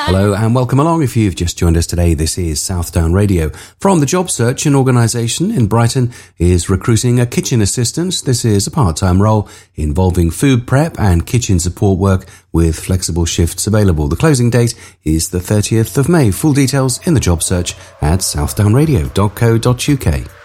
Hello and welcome along. If you've just joined us today, this is Southdown Radio. From the Job Search, an organisation in Brighton is recruiting a kitchen assistant. This is a part-time role involving food prep and kitchen support work with flexible shifts available. The closing date is the 30th of May. Full details in the Job Search at southdownradio.co.uk.